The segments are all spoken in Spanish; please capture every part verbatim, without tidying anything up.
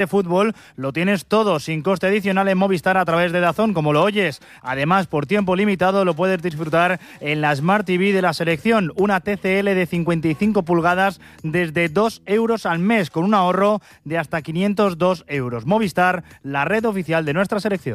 de fútbol lo tienes todo sin coste adicional en Movistar a través de DAZN, como lo oyes. Además, por tiempo limitado lo puedes disfrutar en la Smart T V de la selección, una T C L de cincuenta y cinco pulgadas desde dos euros al mes, con un ahorro de hasta quinientos dos euros. Movistar, la red oficial de nuestra selección.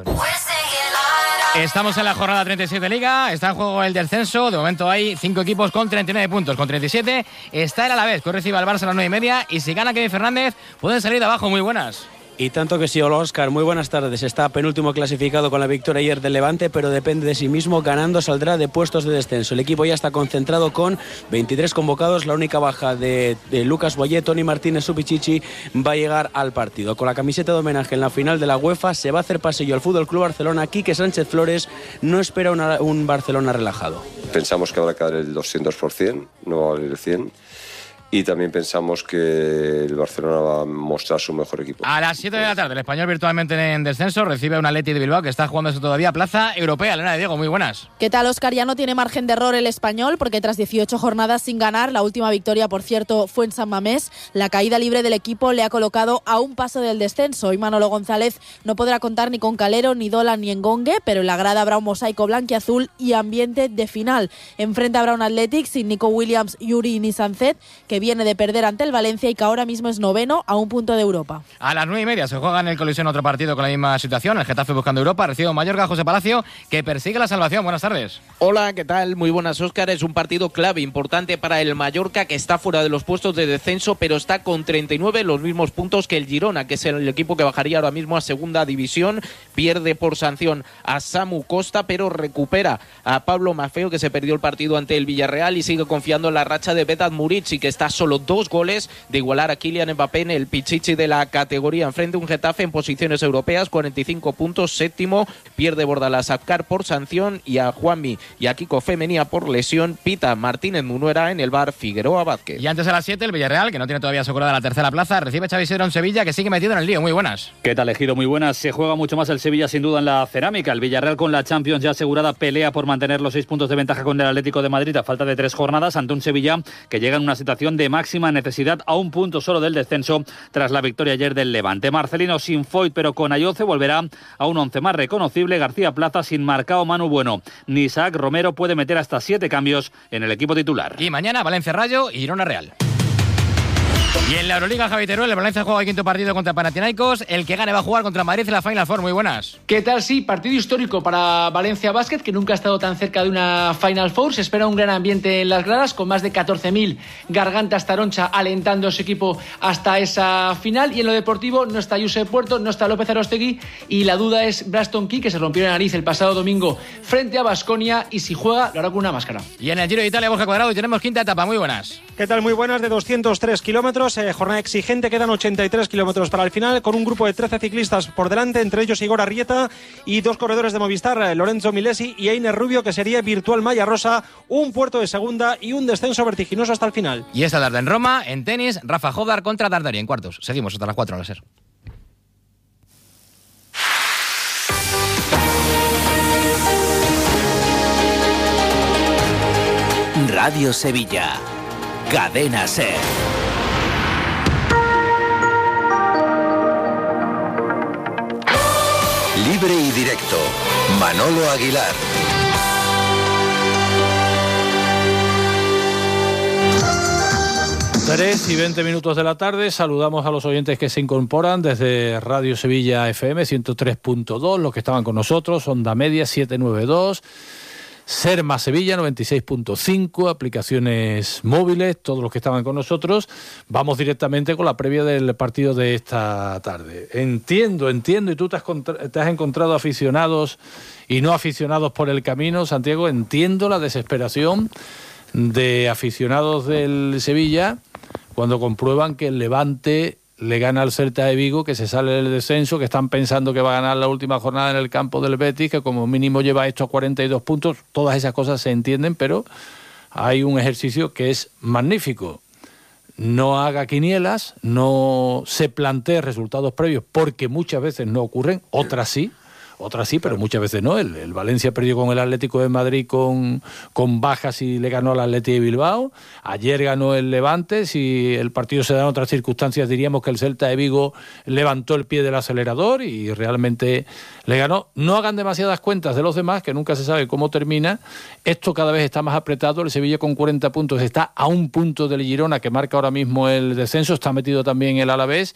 Estamos en la jornada treinta y siete de Liga, está en juego el descenso, de momento hay cinco equipos con treinta y nueve puntos, con treinta y siete está el Alavés, que recibe al Barça a las nueve y media, y si gana Kevin Fernández pueden salir de abajo. Muy buenas. Y tanto que sí, hola Óscar, muy buenas tardes. Está penúltimo clasificado con la victoria ayer del Levante, pero depende de sí mismo, ganando saldrá de puestos de descenso. El equipo ya está concentrado con veintitrés convocados, la única baja de, de Lucas Boyé, Toni Martínez, Supichichi va a llegar al partido. Con la camiseta de homenaje en la final de la UEFA se va a hacer pasillo al Fútbol Club Barcelona. Quique Sánchez Flores no espera una, un Barcelona relajado. Pensamos que habrá que dar el doscientos por ciento, no va a valer el cien por ciento. Y también pensamos que el Barcelona va a mostrar su mejor equipo. A las siete de la tarde, el Español virtualmente en descenso recibe a un Atleti de Bilbao que está jugándose todavía plaza europea. Elena de Diego, muy buenas. ¿Qué tal, Óscar? Ya no tiene margen de error el Español, porque tras dieciocho jornadas sin ganar, la última victoria, por cierto, fue en San Mamés. La caída libre del equipo le ha colocado a un paso del descenso. Hoy Manolo González no podrá contar ni con Calero, ni Dolan, ni Engongue, pero en la grada habrá un mosaico blanquiazul y ambiente de final. Enfrente habrá un Athletic sin Nico Williams, Yuri ni Sancet, que viene de perder ante el Valencia y que ahora mismo es noveno a un punto de Europa. A las nueve y media se juega en el Coliseum otro partido con la misma situación, el Getafe buscando Europa, recibe un Mallorca, José Palacio, que persigue la salvación. Buenas tardes. Hola, ¿qué tal? Muy buenas, Óscar. Es un partido clave, importante para el Mallorca, que está fuera de los puestos de descenso, pero está con treinta y nueve, los mismos puntos que el Girona, que es el equipo que bajaría ahora mismo a segunda división. Pierde por sanción a Samu Costa, pero recupera a Pablo Maffeo, que se perdió el partido ante el Villarreal, y sigue confiando en la racha de Vedat Murici, que está solo dos goles de igualar a Kylian Mbappé en el pichichi de la categoría. Enfrente un Getafe en posiciones europeas, cuarenta y cinco puntos, séptimo. Pierde Bordalás Afkar por sanción, y a Juanmi y a Kiko Femenía por lesión. Pita Martínez Munuera en el bar Figueroa Vázquez. Y antes a las siete, el Villarreal, que no tiene todavía asegurada la tercera plaza, recibe Xavi Isidro en Sevilla, que sigue metido en el lío. Muy buenas. ¿Qué tal, Ejido? Muy buenas. Se juega mucho más el Sevilla, sin duda, en la cerámica. El Villarreal, con la Champions ya asegurada, pelea por mantener los seis puntos de ventaja con el Atlético de Madrid a falta de tres jornadas, ante un Sevilla que llega en una situación de máxima necesidad, a un punto solo del descenso tras la victoria ayer del Levante. Marcelino sin Foyt, pero con Ayoce, volverá a un once más reconocible. García Plaza sin Marcao, Manu Bueno ni Isaac Romero. Puede meter hasta siete cambios en el equipo titular. Y mañana Valencia Rayo y Girona Real. Y en la Euroliga, Javi Teruel, el Valencia juega el quinto partido contra Panathinaikos. El que gane va a jugar contra Madrid en la Final Four. Muy buenas. ¿Qué tal? Sí, partido histórico para Valencia Basket, que nunca ha estado tan cerca de una Final Four. Se espera un gran ambiente en las gradas, con más de catorce mil gargantas taroncha alentando a su equipo hasta esa final. Y en lo deportivo no está Josep Puerto, no está López Arostegui, y la duda es Braston Key, que se rompió la nariz el pasado domingo frente a Baskonia, y si juega lo hará con una máscara. Y en el Giro de Italia, Borja Cuadrado, y tenemos quinta etapa. Muy buenas. ¿Qué tal? Muy buenas, de doscientos tres kilómetros, eh, jornada exigente, quedan ochenta y tres kilómetros para el final, con un grupo de trece ciclistas por delante, entre ellos Igor Arrieta y dos corredores de Movistar, eh, Lorenzo Milesi y Einer Rubio, que sería virtual malla rosa, un puerto de segunda y un descenso vertiginoso hasta el final. Y esta tarde en Roma, en tenis, Rafa Jodar contra Dardari en cuartos. Seguimos hasta las cuatro a la SER. Radio Sevilla, Cadena SER. Libre y directo, Manolo Aguilar. tres y veinte minutos de la tarde, saludamos a los oyentes que se incorporan desde Radio Sevilla F M ciento tres punto dos, los que estaban con nosotros, Onda Media setecientos noventa y dos, Serma Sevilla noventa y seis punto cinco, aplicaciones móviles, todos los que estaban con nosotros. Vamos directamente con la previa del partido de esta tarde. Entiendo, entiendo, y tú te has, contra- te has encontrado aficionados y no aficionados por el camino, Santiago. Entiendo la desesperación de aficionados del Sevilla cuando comprueban que el Levante le gana al Celta de Vigo, que se sale del descenso, que están pensando que va a ganar la última jornada en el campo del Betis, que como mínimo lleva estos cuarenta y dos puntos. Todas esas cosas se entienden, pero hay un ejercicio que es magnífico. No haga quinielas, no se plantee resultados previos, porque muchas veces no ocurren, otras sí. otras sí, pero muchas veces no. El, el Valencia perdió con el Atlético de Madrid con, con bajas y le ganó al Atleti de Bilbao. Ayer ganó el Levante. Si el partido se da en otras circunstancias, diríamos que el Celta de Vigo levantó el pie del acelerador y realmente le ganó. No hagan demasiadas cuentas de los demás, que nunca se sabe cómo termina. Esto cada vez está más apretado. El Sevilla con cuarenta puntos está a un punto del Girona, que marca ahora mismo el descenso. Está metido también el Alavés.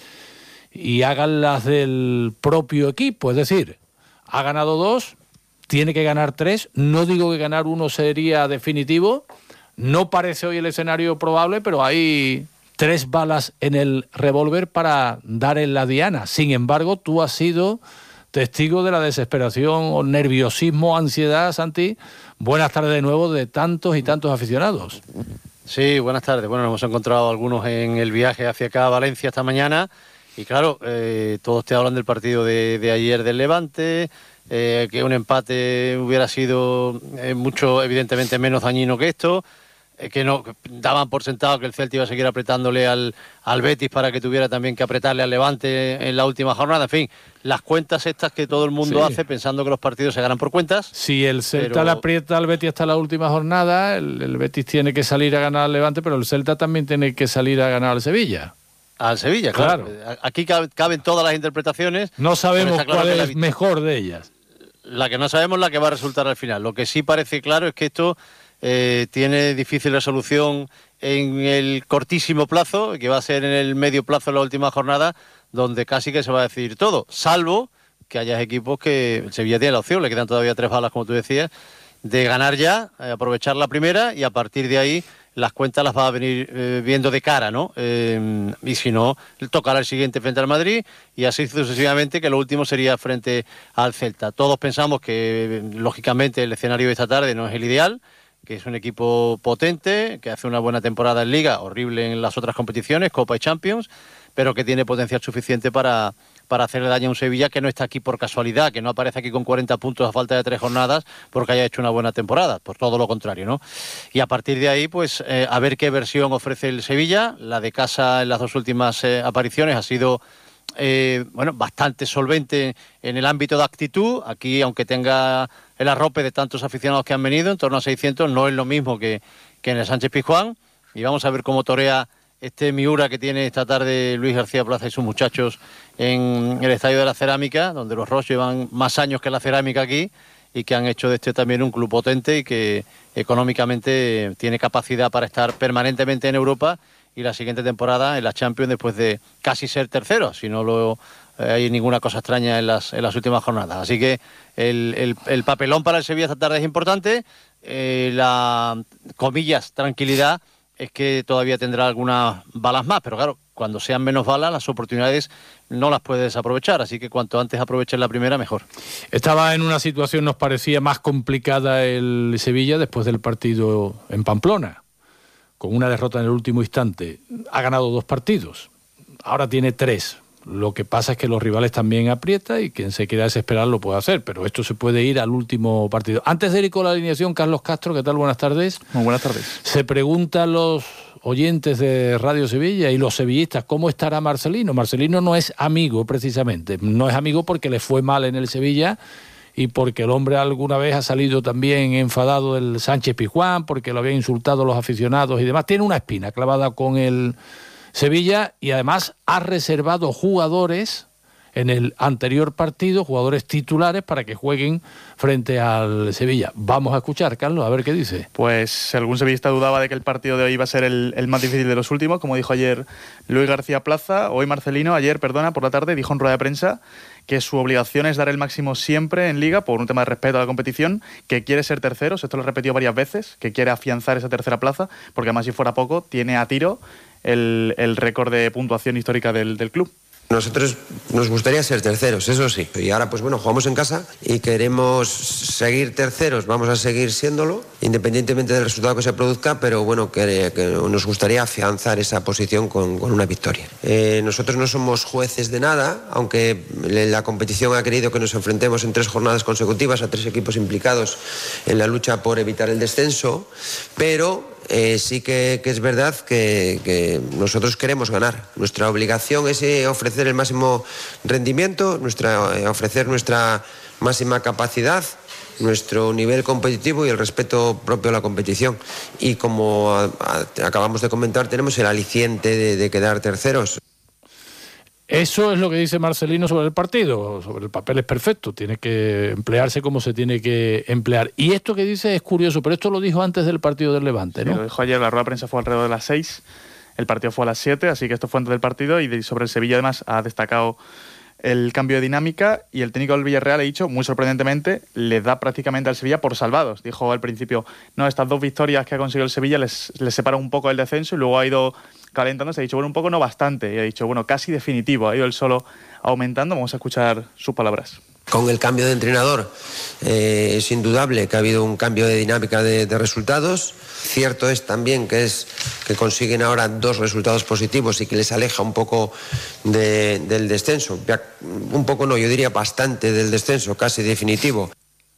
Y hagan las del propio equipo, es decir, ha ganado dos, tiene que ganar tres. No digo que ganar uno sería definitivo, no parece hoy el escenario probable, pero hay tres balas en el revólver para dar en la diana. Sin embargo, tú has sido testigo de la desesperación o nerviosismo, ansiedad, Santi. Buenas tardes de nuevo de tantos y tantos aficionados. Sí, buenas tardes. Bueno, nos hemos encontrado algunos en el viaje hacia acá a Valencia esta mañana. Y claro, eh, todos te hablan del partido de, de ayer del Levante, eh, que un empate hubiera sido eh, mucho, evidentemente, menos dañino que esto, eh, que no que daban por sentado que el Celta iba a seguir apretándole al, al Betis para que tuviera también que apretarle al Levante en la última jornada. En fin, las cuentas estas que todo el mundo sí. hace pensando que los partidos se ganan por cuentas. Si el Celta pero... le aprieta al Betis hasta la última jornada, el, el Betis tiene que salir a ganar al Levante, pero el Celta también tiene que salir a ganar al Sevilla. Al Sevilla, claro. claro. Aquí caben todas las interpretaciones. No sabemos claro cuál es la... mejor de ellas. La que no sabemos es la que va a resultar al final. Lo que sí parece claro es que esto eh, tiene difícil resolución en el cortísimo plazo, que va a ser en el medio plazo en la última jornada, donde casi que se va a decidir todo, salvo que haya equipos que el Sevilla tiene la opción, le quedan todavía tres balas, como tú decías, de ganar ya, eh, aprovechar la primera y a partir de ahí las cuentas las va a venir eh, viendo de cara, ¿no? Eh, y si no, tocará el siguiente frente al Madrid y así sucesivamente, que lo último sería frente al Celta. Todos pensamos que, lógicamente, el escenario de esta tarde no es el ideal, que es un equipo potente, que hace una buena temporada en Liga, horrible en las otras competiciones, Copa y Champions, pero que tiene potencial suficiente para, para hacerle daño a un Sevilla que no está aquí por casualidad, que no aparece aquí con cuarenta puntos a falta de tres jornadas porque haya hecho una buena temporada, por todo lo contrario, ¿no? Y a partir de ahí, pues, eh, a ver qué versión ofrece el Sevilla. La de casa en las dos últimas eh, apariciones ha sido, eh, bueno, bastante solvente en el ámbito de actitud. Aquí, aunque tenga el arrope de tantos aficionados que han venido, en torno a seiscientos, no es lo mismo que, que en el Sánchez Pizjuán. Y vamos a ver cómo torea este Miura que tiene esta tarde Luis García Plaza y sus muchachos en el Estadio de la Cerámica, donde los Ross llevan más años que la cerámica aquí y que han hecho de este también un club potente y que económicamente tiene capacidad para estar permanentemente en Europa y la siguiente temporada en la Champions después de casi ser tercero, si no lo, eh, hay ninguna cosa extraña en las, en las últimas jornadas. Así que el, el, el papelón para el Sevilla esta tarde es importante, eh, la, comillas, tranquilidad, es que todavía tendrá algunas balas más, pero claro, cuando sean menos balas, las oportunidades no las puedes aprovechar, así que cuanto antes aproveches la primera, mejor. Estaba en una situación, nos parecía más complicada el Sevilla después del partido en Pamplona, con una derrota en el último instante. Ha ganado dos partidos, ahora tiene tres. Lo que pasa es que los rivales también aprietan y quien se quiera desesperar lo puede hacer, pero esto se puede ir al último partido. Antes de ir con la alineación, Carlos Castro, ¿qué tal? Buenas tardes. Muy buenas tardes. Se preguntan los oyentes de Radio Sevilla y los sevillistas, ¿cómo estará Marcelino? Marcelino no es amigo, precisamente. No es amigo porque le fue mal en el Sevilla y porque el hombre alguna vez ha salido también enfadado del Sánchez Pizjuán, porque lo habían insultado los aficionados y demás. Tiene una espina clavada con el Sevilla y además ha reservado jugadores en el anterior partido, jugadores titulares para que jueguen frente al Sevilla. Vamos a escuchar, Carlos, a ver qué dice. Pues si algún sevillista dudaba de que el partido de hoy iba a ser el, el más difícil de los últimos, como dijo ayer Luis García Plaza, hoy Marcelino, ayer, perdona, por la tarde, dijo en rueda de prensa que su obligación es dar el máximo siempre en Liga por un tema de respeto a la competición, que quiere ser terceros, esto lo repetió varias veces, que quiere afianzar esa tercera plaza, porque además si fuera poco, tiene a tiro el, el récord de puntuación histórica del, del club. Nosotros nos gustaría ser terceros, eso sí. Y ahora, pues bueno, jugamos en casa y queremos seguir terceros, vamos a seguir siéndolo, independientemente del resultado que se produzca, pero bueno, que, que nos gustaría afianzar esa posición con, con una victoria. Eh, nosotros no somos jueces de nada, aunque la competición ha querido que nos enfrentemos en tres jornadas consecutivas a tres equipos implicados en la lucha por evitar el descenso, pero Eh, sí que, que es verdad que, que nosotros queremos ganar. Nuestra obligación es ofrecer ofrecer el máximo rendimiento, nuestra, eh, ofrecer nuestra máxima capacidad, nuestro nivel competitivo y el respeto propio a la competición. Y como a, a, acabamos de comentar, tenemos el aliciente de, de quedar terceros. Eso es lo que dice Marcelino sobre el partido. Sobre el papel es perfecto, tiene que emplearse como se tiene que emplear. Y esto que dice es curioso, pero esto lo dijo antes del partido del Levante, ¿no? Sí, lo dijo ayer, la rueda de prensa fue alrededor de las seis, el partido fue a las siete, así que esto fue antes del partido. Y sobre el Sevilla además ha destacado el cambio de dinámica, y el técnico del Villarreal, he dicho, muy sorprendentemente, le da prácticamente al Sevilla por salvados. Dijo al principio, no, estas dos victorias que ha conseguido el Sevilla les, les separan un poco del descenso, y luego ha ido calentándose, ha dicho, bueno, un poco no bastante, y ha dicho, bueno, casi definitivo, ha ido él solo aumentando. Vamos a escuchar sus palabras. Con el cambio de entrenador eh, es indudable que ha habido un cambio de dinámica de, de resultados. Cierto es también que es que consiguen ahora dos resultados positivos y que les aleja un poco de, del descenso. Un poco no, yo diría bastante del descenso, casi definitivo.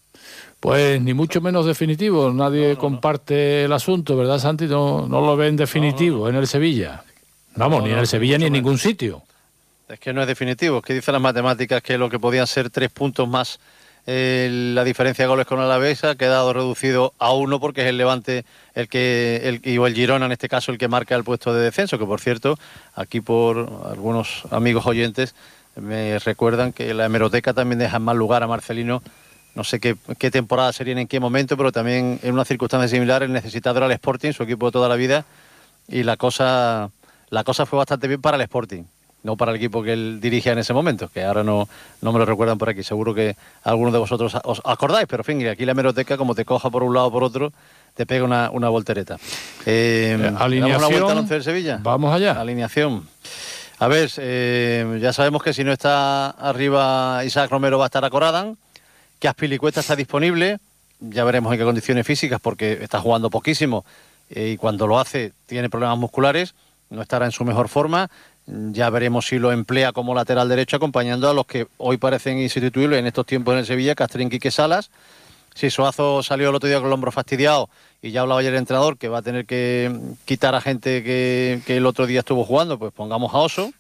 Pues ni mucho menos definitivo, nadie no, no, comparte no. el asunto, ¿verdad, Santi? No, no lo ven definitivo no, no. en el Sevilla. Vamos, no, ni en el Sevilla ni en ningún sitio. Es que no es definitivo, es que dicen las matemáticas que lo que podían ser tres puntos más eh, la diferencia de goles con el Alavés ha quedado reducido a uno, porque es el Levante el que el, y o el Girona en este caso el que marca el puesto de descenso, que por cierto, aquí por algunos amigos oyentes me recuerdan que la hemeroteca también deja en mal lugar a Marcelino. No sé qué, qué temporada sería, en qué momento, pero también en una circunstancia similar el necesitador al Sporting, su equipo de toda la vida, y la cosa la cosa fue bastante bien para el Sporting, no para el equipo que él dirigía en ese momento, que ahora no, no me lo recuerdan por aquí. Seguro que algunos de vosotros os acordáis, pero en fin, aquí la hemeroteca, como te coja por un lado o por otro, te pega una, una voltereta. Eh, eh, alineación. ¿Damos una vuelta al once del Sevilla? Vamos allá. Alineación. A ver, eh, ya sabemos que si no está arriba Isaac Romero va a estar Akoradan, que Azpilicueta está disponible, ya veremos en qué condiciones físicas, porque está jugando poquísimo eh, y cuando lo hace tiene problemas musculares, no estará en su mejor forma. Ya veremos si lo emplea como lateral derecho, acompañando a los que hoy parecen insustituibles en estos tiempos en el Sevilla, Castrín, Quique, Salas. Si Suazo salió el otro día con el hombro fastidiado, y ya hablaba ayer el entrenador que va a tener que quitar a gente que, que el otro día estuvo jugando, pues pongamos a Oso.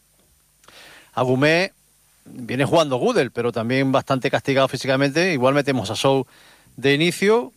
A Gumé viene jugando Gudel, pero también bastante castigado físicamente. Igual metemos a Sou de inicio,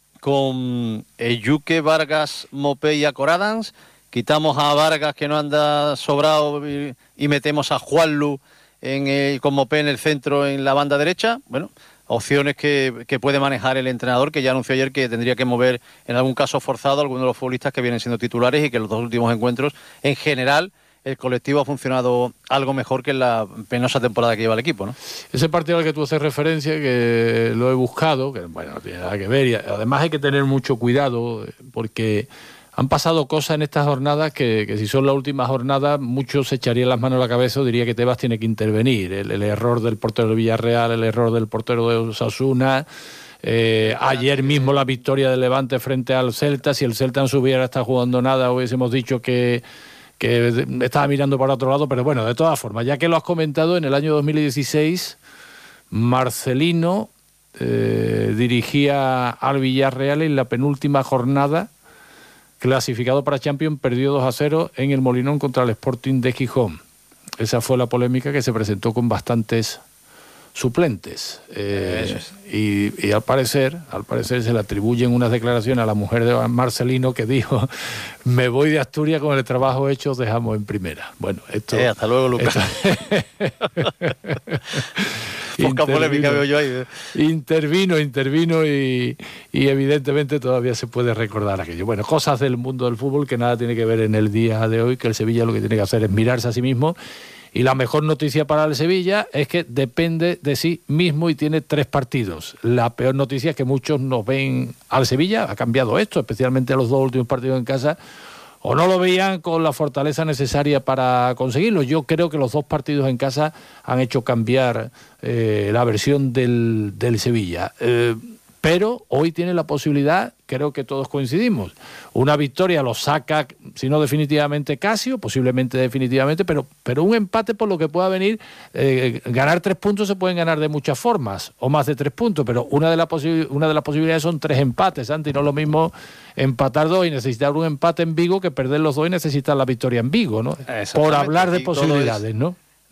con Eyuque, Vargas, Mopé y Akoradans. Quitamos a Vargas, que no anda sobrado, y, y metemos a Juanlu en el, con Mopé en el centro, en la banda derecha. Bueno, opciones que, que puede manejar el entrenador, que ya anunció ayer que tendría que mover en algún caso forzado a algunos de los futbolistas que vienen siendo titulares, y que en los dos últimos encuentros, en general, el colectivo ha funcionado algo mejor que en la penosa temporada que lleva el equipo, ¿no? Ese partido al que tú haces referencia, que lo he buscado, que bueno, no tiene nada que ver, y además hay que tener mucho cuidado, porque han pasado cosas en estas jornadas que, que si son la última jornada, muchos se echarían las manos a la cabeza o diría que Tebas tiene que intervenir. El, el error del portero de Villarreal, el error del portero de Osasuna, eh, ayer mismo la victoria del Levante frente al Celta. Si el Celta no se hubiera estado jugando nada, hubiésemos dicho que, que estaba mirando para otro lado, pero bueno, de todas formas, ya que lo has comentado, en el año dos mil dieciséis, Marcelino eh, dirigía al Villarreal en la penúltima jornada, clasificado para Champions, perdió dos a cero en el Molinón contra el Sporting de Gijón. Esa fue la polémica, que se presentó con bastantes suplentes. Eh, y, y al parecer, al parecer se le atribuyen unas declaraciones a la mujer de Marcelino, que dijo: me voy de Asturias con el trabajo hecho, os dejamos en primera. Bueno, esto... Eh, hasta luego, Lucas. Poca polémica veo yo ahí. ¿eh? Intervino, intervino y, y evidentemente todavía se puede recordar aquello. Bueno, cosas del mundo del fútbol que nada tiene que ver en el día de hoy, que el Sevilla lo que tiene que hacer es mirarse a sí mismo. Y la mejor noticia para el Sevilla es que depende de sí mismo y tiene tres partidos. La peor noticia es que muchos nos ven al Sevilla, ha cambiado esto, especialmente los dos últimos partidos en casa, o no lo veían con la fortaleza necesaria para conseguirlo. Yo creo que los dos partidos en casa han hecho cambiar eh, la versión del, del Sevilla. Eh, pero hoy tiene la posibilidad, creo que todos coincidimos, una victoria lo saca, si no definitivamente casi, o posiblemente definitivamente, pero, pero un empate por lo que pueda venir. Eh, ganar tres puntos se pueden ganar de muchas formas, o más de tres puntos, pero una de, la posi- una de las posibilidades son tres empates, Santi. No es lo mismo empatar dos y necesitar un empate en Vigo que perder los dos y necesitar la victoria en Vigo, ¿no? Por hablar de posibilidades, ¿no?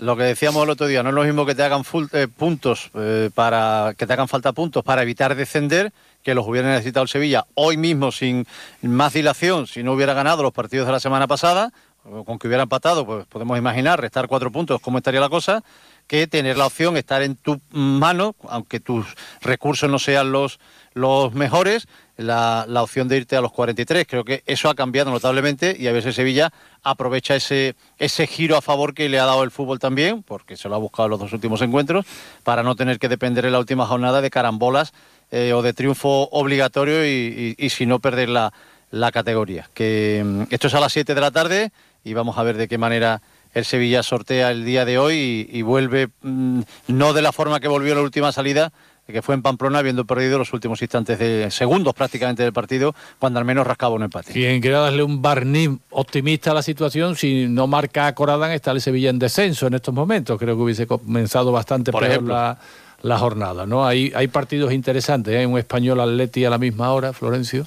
Lo que decíamos el otro día, no es lo mismo que te hagan full, eh, puntos eh, para que te hagan falta puntos para evitar descender, que los hubiera necesitado el Sevilla hoy mismo sin más dilación, si no hubiera ganado los partidos de la semana pasada, con que hubiera empatado, pues podemos imaginar restar cuatro puntos, cómo estaría la cosa, que tener la opción, estar en tu mano, aunque tus recursos no sean los, los mejores, la, la opción de irte a los cuarenta y tres. Creo que eso ha cambiado notablemente y a veces Sevilla aprovecha ese, ese giro a favor que le ha dado el fútbol también, porque se lo ha buscado en los dos últimos encuentros, para no tener que depender en la última jornada de carambolas eh, o de triunfo obligatorio y, y, y si no perder la, la categoría. Que esto es a las siete de la tarde y vamos a ver de qué manera el Sevilla sortea el día de hoy y, y vuelve, mmm, no de la forma que volvió en la última salida, que fue en Pamplona, habiendo perdido los últimos instantes de segundos prácticamente del partido, cuando al menos rascaba un empate. Quien quiera darle un barniz optimista a la situación, si no marca a Corredán, está el Sevilla en descenso en estos momentos. Creo que hubiese comenzado bastante Por peor ejemplo. la, la jornada, ¿no? Hay, hay partidos interesantes, ¿eh? Un Español Atleti a la misma hora, Florencio.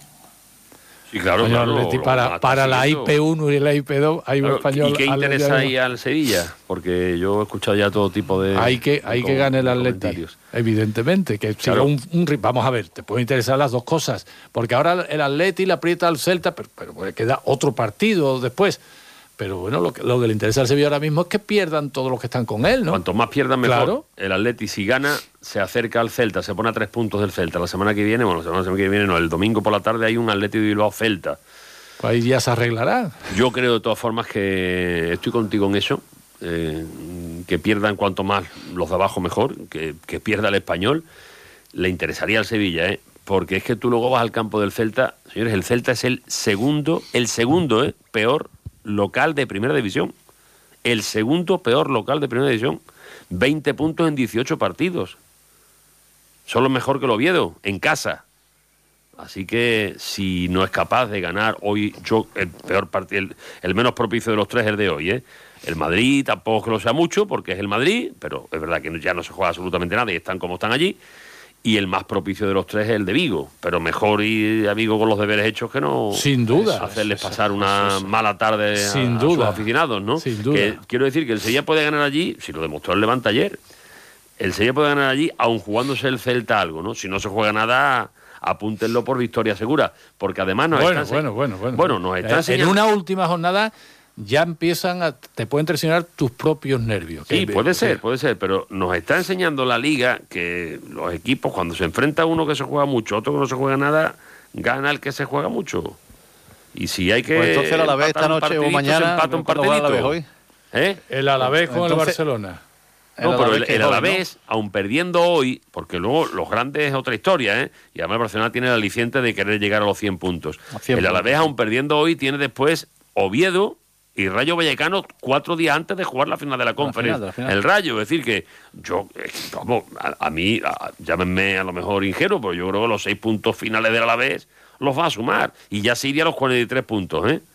Sí, claro, Español claro, Atleti lo- para, lo para la I siguiendo. P uno y la I P dos hay Claro, un español. ¿y qué Atleti interesa ahí ahí al Sevilla? Porque yo he escuchado ya todo tipo de... Hay que, hay de que ganar el de Atleti, comentarios. evidentemente. Que siga Claro. un, un ri- vamos a ver, te pueden interesar las dos cosas. Porque ahora el Atleti le aprieta al Celta, pero, pero puede quedar otro partido después. Pero bueno, lo que, lo que le interesa al Sevilla ahora mismo es que pierdan todos los que están con él, ¿no? Cuanto más pierdan, mejor. Claro. El Atleti, si gana, se acerca al Celta, se pone a tres puntos del Celta. La semana que viene, bueno, la semana que viene no, el domingo por la tarde hay un Atleti de Bilbao-Celta. Pues ahí ya se arreglará. Yo creo de todas formas que estoy contigo en eso, eh, que pierdan cuanto más los de abajo mejor, que, que pierda el Español. Le interesaría al Sevilla, ¿eh? Porque es que tú luego vas al campo del Celta, señores, el Celta es el segundo, el segundo, ¿eh? Peor local de Primera División. El segundo peor local de Primera División. veinte puntos en dieciocho partidos. Solo mejor que el Oviedo, en casa. Así que si no es capaz de ganar hoy, yo el peor partido, el, el menos propicio de los tres es el de hoy, ¿eh? El Madrid tampoco es que lo sea mucho, porque es el Madrid, pero es verdad que ya no se juega absolutamente nada y están como están allí. Y el más propicio de los tres es el de Vigo, pero mejor ir a Vigo con los deberes hechos que no Sin duda. hacerles pasar una mala tarde a, Sin a duda. sus aficionados, ¿no? Sin duda. Que, quiero decir que el Sevilla puede ganar allí, si lo demostró el Levante ayer, el Sevilla puede ganar allí aun jugándose el Celta algo, ¿no? Si no se juega nada, apúntenlo por victoria segura, porque además nos Bueno, están... bueno, bueno, bueno. Bueno, nos están En enseñando... una última jornada ya empiezan a... te pueden traicionar tus propios nervios. Sí, Que- puede que- ser, puede ser, pero nos está enseñando la Liga que los equipos, cuando se enfrenta uno que se juega mucho, otro que no se juega nada, gana el que se juega mucho. Y si hay que... Pues entonces el Alavés empatar esta un noche o partidito, se mañana, empata un ¿cuándo va el partidito. Alavés hoy? ¿Eh? El Alavés con el Entonces- Barcelona. No, El pero Alavés el, que el es hoy, Alavés, aun perdiendo hoy, porque luego los grandes es otra historia, ¿eh? Y además el Barcelona tiene el aliciente de querer llegar a los cien puntos. A cien El Alavés, puntos. aun perdiendo hoy, tiene después Oviedo y Rayo Vallecano cuatro días antes de jugar la final de la conferencia. final, de la final. El Rayo, es decir que yo, eh, vamos, a, a mí, a- llámenme a lo mejor ingenuo, pero yo creo que los seis puntos finales del Alavés los va a sumar. Y ya se iría a los cuarenta y tres puntos, ¿eh?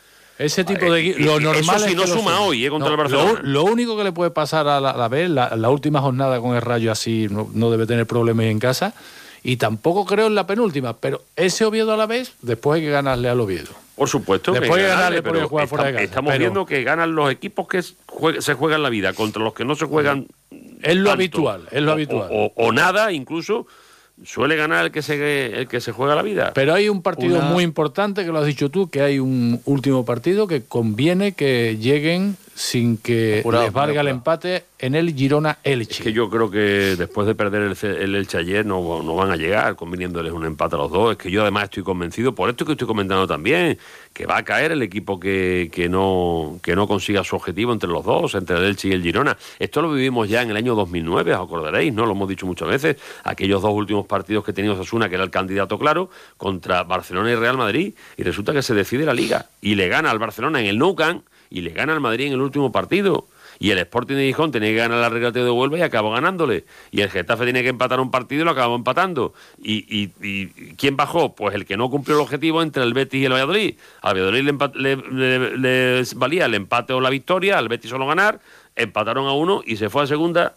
Ese tipo de... Eh, Lo eso normal si es no que lo suma sume. hoy, ¿eh? Contra No, el Barcelona. Lo, lo único que le puede pasar a la, la vez, la, la última jornada con el Rayo así, no, no debe tener problemas en casa. Y tampoco creo en la penúltima, pero ese Oviedo a la vez, después hay que ganarle al Oviedo. Por supuesto Después que de ganarle ganarle, por pero jugar fuera de está- casa, estamos pero- viendo que ganan los equipos que jue- se juegan la vida contra los que no se juegan Es lo tanto, habitual, es lo o- habitual. o, o nada, incluso suele ganar el que se el que se juega la vida. Pero hay un partido Una- muy importante, que lo has dicho tú, que hay un último partido que conviene que lleguen sin que Apurado, les valga el apurado. empate en el Girona-Elche. Es que yo creo que después de perder el, Ce- el Elche ayer no, no van a llegar conviniéndoles un empate a los dos. Es que yo además estoy convencido, por esto que estoy comentando también, que va a caer el equipo que, que, no, que no consiga su objetivo entre los dos, entre el Elche y el Girona. Esto lo vivimos ya en el año dos mil nueve, os acordaréis, ¿no? Lo hemos dicho muchas veces. Aquellos dos últimos partidos que tenía Osasuna, que era el candidato claro, contra Barcelona y Real Madrid. Y resulta que se decide la Liga. Y le gana al Barcelona en el Nou Camp y le gana al Madrid en el último partido. Y el Sporting de Gijón tenía que ganar la Recreativo de Huelva y acabó ganándole. Y el Getafe tenía que empatar un partido y lo acabó empatando. ¿Y, y, y quién bajó? Pues el que no cumplió el objetivo entre el Betis y el Valladolid. Al Valladolid le, empa- le- le- le valía el empate o la victoria, al Betis solo ganar, empataron a uno y se fue a segunda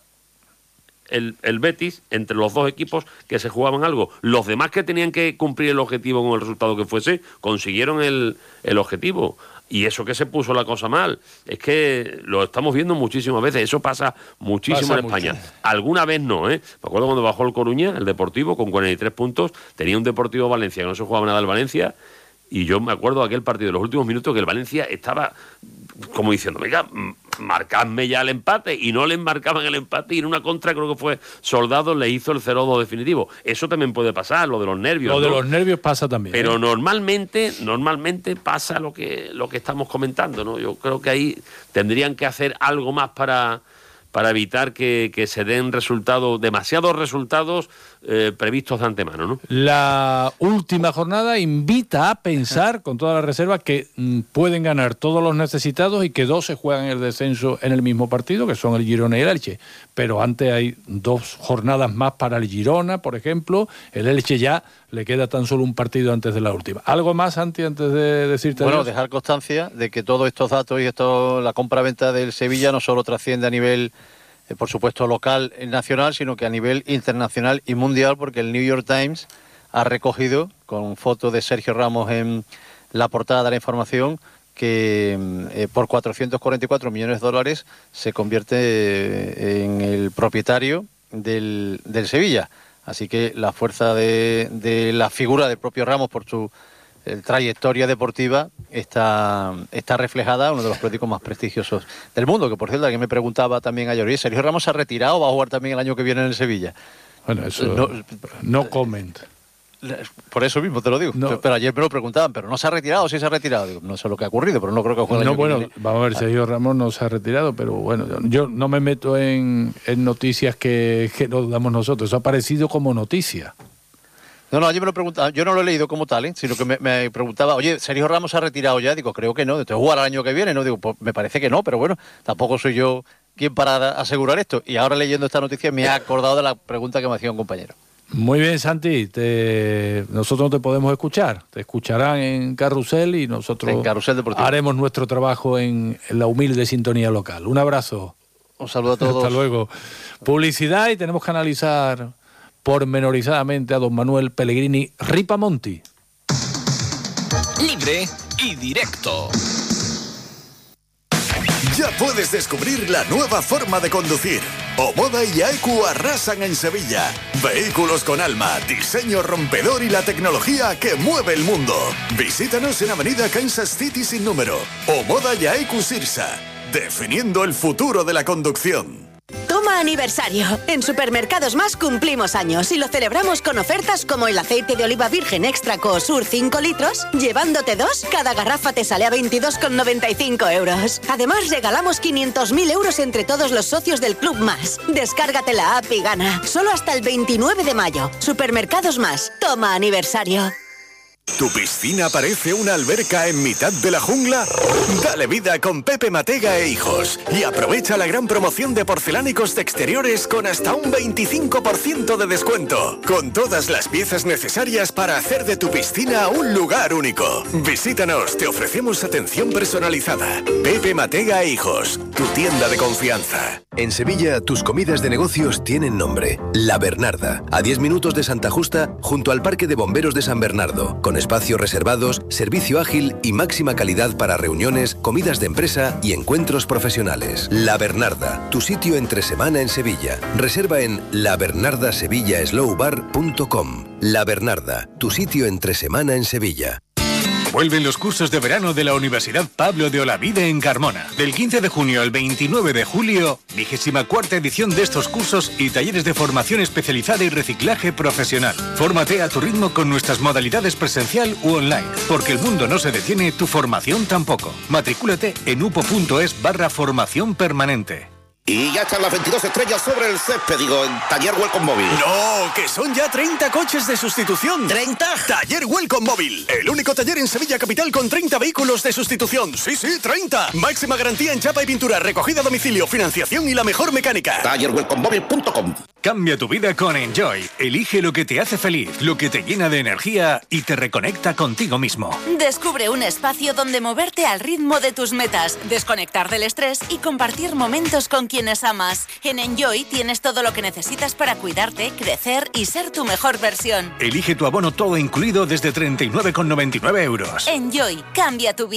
el, el Betis entre los dos equipos que se jugaban algo. Los demás que tenían que cumplir el objetivo con el resultado que fuese, consiguieron el, el objetivo. Y eso que se puso la cosa mal, es que lo estamos viendo muchísimas veces, eso pasa muchísimo pasa en España. Mucho. Alguna vez no, ¿eh? Me acuerdo cuando bajó el Coruña, el Deportivo, con cuarenta y tres puntos, tenía un Deportivo Valencia que no se jugaba nada el Valencia, y yo me acuerdo de aquel partido de los últimos minutos que el Valencia estaba como diciendo, venga, marcadme ya el empate, y no le marcaban el empate, y en una contra creo que fue Soldado le hizo el cero dos definitivo. Eso también puede pasar, lo de los nervios. Lo de ¿no? los nervios pasa también. Pero ¿eh? normalmente, normalmente pasa lo que, lo que estamos comentando, ¿no? Yo creo que ahí tendrían que hacer algo más para... para evitar que, que se den resultados, demasiados resultados eh, previstos de antemano, ¿no? La última jornada invita a pensar, con todas las reservas, que mm, pueden ganar todos los necesitados y que dos se juegan el descenso en el mismo partido, que son el Girona y el Elche. Pero antes hay dos jornadas más para el Girona, por ejemplo. El Elche ya le queda tan solo un partido antes de la última. ¿Algo más, Santi, antes de decirte Bueno, adiós? dejar constancia de que todos estos datos y esto, la compra-venta del Sevilla no solo trasciende a nivel, eh, por supuesto, local y nacional, sino que a nivel internacional y mundial, porque el New York Times ha recogido, con fotos de Sergio Ramos en la portada de la información, que eh, por cuatrocientos cuarenta y cuatro millones de dólares se convierte eh, en el propietario del, del Sevilla. Así que la fuerza de, de la figura del propio Ramos por su eh, trayectoria deportiva está, está reflejada en uno de los periódicos más prestigiosos del mundo, que por cierto alguien me preguntaba también ayer, ¿y Sergio Ramos se ha retirado o va a jugar también el año que viene en el Sevilla? Bueno, eso no, no comment. Por eso mismo te lo digo. No. Pero ayer me lo preguntaban, ¿pero no se ha retirado o sí se ha retirado? Digo, no sé lo que ha ocurrido, pero no creo que juegue el no, año bueno, que viene. Vamos a ver, Sergio Ramos no se ha retirado, pero bueno, yo no me meto en, en noticias que, que nos damos nosotros. Eso ha aparecido como noticia. No, no, ayer me lo preguntaba, yo no lo he leído como tal, ¿eh? Sino que me, me preguntaba, oye, ¿Sergio Ramos se ha retirado ya? Digo, creo que no, entonces jugar el año que viene, no, digo, pues me parece que no, pero bueno, tampoco soy yo quien para asegurar esto. Y ahora leyendo esta noticia me he acordado de la pregunta que me hacía un compañero. Muy bien, Santi, te... nosotros no te podemos escuchar, te escucharán en Carrusel y nosotros en Carrusel Deportivo haremos nuestro trabajo en, en la humilde sintonía local. Un abrazo. Un saludo a todos. Hasta luego. Publicidad y tenemos que analizar pormenorizadamente a don Manuel Pellegrini Ripamonti. Libre y directo. Ya puedes descubrir la nueva forma de conducir. Omoda y Aecu arrasan en Sevilla. Vehículos con alma, diseño rompedor y la tecnología que mueve el mundo. Visítanos en Avenida Kansas City sin número. Omoda y Aecu Sirsa, definiendo el futuro de la conducción. Toma aniversario. En Supermercados Más cumplimos años y lo celebramos con ofertas como el aceite de oliva virgen extra Coosur cinco litros. Llevándote dos, cada garrafa te sale a veintidós con noventa y cinco euros. Además, regalamos quinientos mil euros entre todos los socios del Club Más. Descárgate la app y gana. Solo hasta el veintinueve de mayo. Supermercados Más. Toma aniversario. ¿Tu piscina parece una alberca en mitad de la jungla? Dale vida con Pepe Matega e Hijos y aprovecha la gran promoción de porcelánicos de exteriores con hasta un veinticinco por ciento de descuento, con todas las piezas necesarias para hacer de tu piscina un lugar único. Visítanos, te ofrecemos atención personalizada. Pepe Matega e Hijos, tu tienda de confianza. En Sevilla, tus comidas de negocios tienen nombre. La Bernarda, a diez minutos de Santa Justa, junto al Parque de Bomberos de San Bernardo, con espacios reservados, servicio ágil y máxima calidad para reuniones, comidas de empresa y encuentros profesionales. La Bernarda, tu sitio entre semana en Sevilla. Reserva en la bernarda sevilla slow bar punto com. La Bernarda, tu sitio entre semana en Sevilla. Vuelven los cursos de verano de la Universidad Pablo de Olavide en Carmona. Del quince de junio al veintinueve de julio, vigésima cuarta edición de estos cursos y talleres de formación especializada y reciclaje profesional. Fórmate a tu ritmo con nuestras modalidades presencial u online, porque el mundo no se detiene, tu formación tampoco. Matricúlate en upo.es barra formación permanente. Y ya están las veintidós estrellas sobre el césped, digo, en Taller Welcome Móvil. ¡No! ¡Que son ya treinta coches de sustitución! ¿treinta? Taller Welcome Móvil, el único taller en Sevilla capital con treinta vehículos de sustitución. ¡Sí, sí, treinta! Máxima garantía en chapa y pintura, recogida a domicilio, financiación y la mejor mecánica. taller welcome móvil punto com. Cambia tu vida con Enjoy. Elige lo que te hace feliz, lo que te llena de energía y te reconecta contigo mismo. Descubre un espacio donde moverte al ritmo de tus metas, desconectar del estrés y compartir momentos con quienes amas. En Enjoy tienes todo lo que necesitas para cuidarte, crecer y ser tu mejor versión. Elige tu abono todo incluido desde treinta y nueve con noventa y nueve euros. Enjoy, cambia tu vida.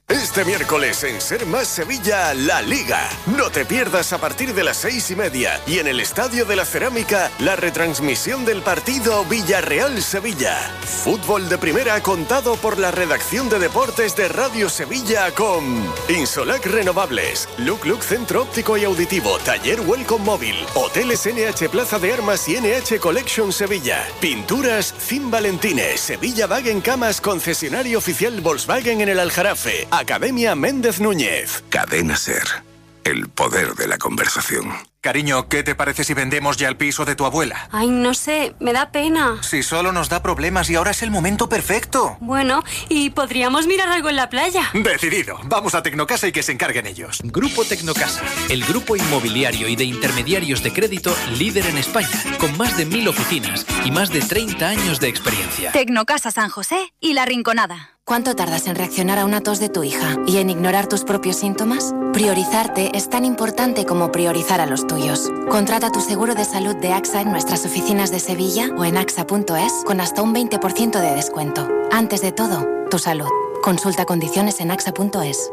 Este miércoles en Ser Más Sevilla, La Liga. No te pierdas a partir de las seis y media y en el Estadio de la Cerámica la retransmisión del partido Villarreal-Sevilla. Fútbol de primera contado por la redacción de deportes de Radio Sevilla con Insolac Renovables, Look Look Centro Óptico y Auditivo, Taller Welcome Móvil, Hoteles N H Plaza de Armas y N H Collection Sevilla, Pinturas Cim Valentine, Sevilla Wagen Camas, concesionario oficial Volkswagen en el Aljarafe, Academia Méndez Núñez. Cadena Ser. El poder de la conversación. Cariño, ¿qué te parece si vendemos ya el piso de tu abuela? Ay, no sé, me da pena. Si solo nos da problemas y ahora es el momento perfecto. Bueno, y podríamos mirar algo en la playa. Decidido. Vamos a Tecnocasa y que se encarguen ellos. Grupo Tecnocasa, el grupo inmobiliario y de intermediarios de crédito líder en España, con más de mil oficinas y más de treinta años de experiencia. Tecnocasa San José y La Rinconada. ¿Cuánto tardas en reaccionar a una tos de tu hija y en ignorar tus propios síntomas? Priorizarte es tan importante como priorizar a los tuyos. Contrata tu seguro de salud de AXA en nuestras oficinas de Sevilla o en axa punto es con hasta un veinte por ciento de descuento. Antes de todo, tu salud. Consulta condiciones en axa punto es.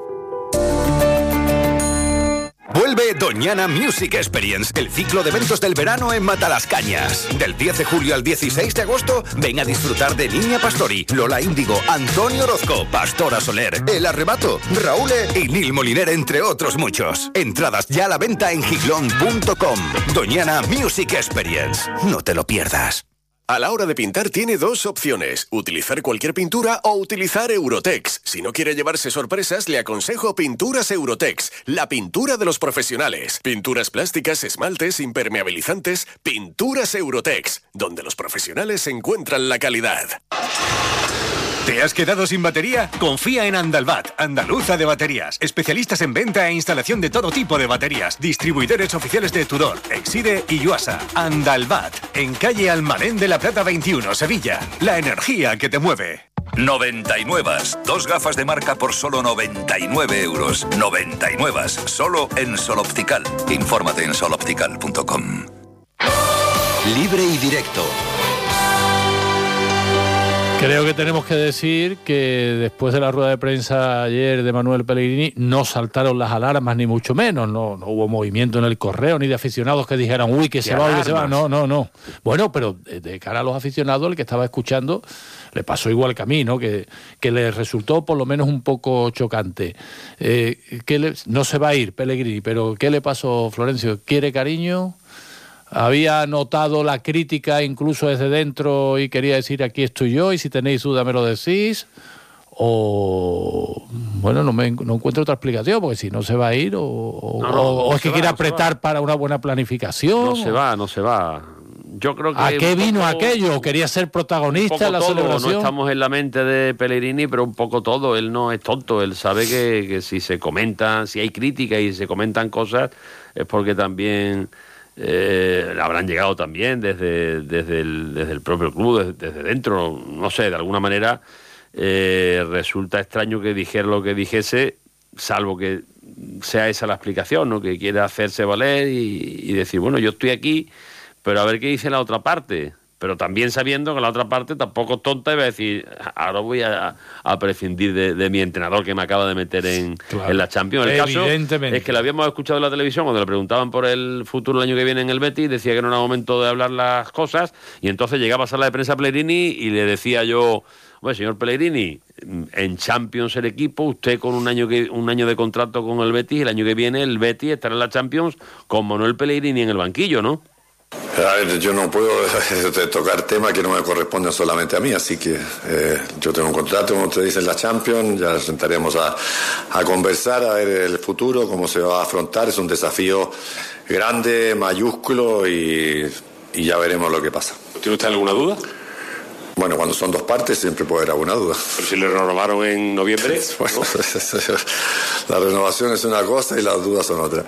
Vuelve Doñana Music Experience, el ciclo de eventos del verano en Matalascañas. Del diez de julio al dieciséis de agosto, ven a disfrutar de Niña Pastori, Lola Índigo, Antonio Orozco, Pastora Soler, El Arrebato, Raúl y Nil Moliner, entre otros muchos. Entradas ya a la venta en giglón punto com. Doñana Music Experience. No te lo pierdas. A la hora de pintar tiene dos opciones, utilizar cualquier pintura o utilizar Eurotex. Si no quiere llevarse sorpresas, le aconsejo Pinturas Eurotex, la pintura de los profesionales. Pinturas plásticas, esmaltes, impermeabilizantes, Pinturas Eurotex, donde los profesionales encuentran la calidad. ¿Te has quedado sin batería? Confía en Andalbat, andaluza de baterías. Especialistas en venta e instalación de todo tipo de baterías. Distribuidores oficiales de Tudor, Exide y Yuasa. Andalbat, en calle Almadén de la Plata veintiuno, Sevilla. La energía que te mueve. noventa y nueve. Dos gafas de marca por solo noventa y nueve euros. noventa y nueve. Solo en Sol Optical. Infórmate en sol optical punto com. Libre y directo. Creo que tenemos que decir que después de la rueda de prensa ayer de Manuel Pellegrini no saltaron las alarmas ni mucho menos, no, no hubo movimiento en el correo ni de aficionados que dijeran uy que se va, uy que se va, no, no, no. Bueno, pero de, de cara a los aficionados, el que estaba escuchando le pasó igual que a mí, ¿no? Que, que le resultó por lo menos un poco chocante. Eh, que le, no se va a ir Pellegrini, pero ¿qué le pasó, Florencio? ¿Quiere cariño? Había notado la crítica incluso desde dentro y quería decir aquí estoy yo y si tenéis duda me lo decís, o bueno, no me no encuentro otra explicación, porque si no se va a ir o, o, no, no, o, o no es que va, quiere no apretar para una buena planificación. No se va, no se va. Yo creo que ¿A qué vino poco, aquello? ¿Quería ser protagonista en la todo, celebración? No estamos en la mente de Pellegrini, pero un poco todo. Él no es tonto, él sabe que, que si se comentan, si hay crítica y se comentan cosas, es porque también eh, habrán llegado también desde, desde, el, desde el propio club, desde, desde dentro, no sé, de alguna manera eh, resulta extraño que dijera lo que dijese, salvo que sea esa la explicación, ¿no? Que quiera hacerse valer y, y decir, bueno, yo estoy aquí, pero a ver qué dice la otra parte. Pero también sabiendo que la otra parte tampoco es tonta y va a decir, ahora voy a, a prescindir de, de mi entrenador que me acaba de meter en, claro, en la Champions. El caso es que lo habíamos escuchado en la televisión cuando le preguntaban por el futuro el año que viene en el Betis, decía que no era momento de hablar las cosas, y entonces llegaba a sala de prensa Pellegrini y le decía yo, bueno, señor Pellegrini, en Champions el equipo, usted con un año que un año de contrato con el Betis, el año que viene el Betis estará en la Champions con Manuel Pellegrini en el banquillo, ¿no? A ver, yo no puedo tocar temas que no me corresponden solamente a mí, así que eh, yo tengo un contrato, como usted dice, en la Champions, ya nos sentaremos a, a conversar, a ver el futuro, cómo se va a afrontar, es un desafío grande, mayúsculo y, y ya veremos lo que pasa. ¿Tiene usted alguna duda? Bueno, cuando son dos partes siempre puede haber alguna duda. ¿Pero si le renovaron en noviembre? Bueno, la renovación es una cosa y las dudas son otra.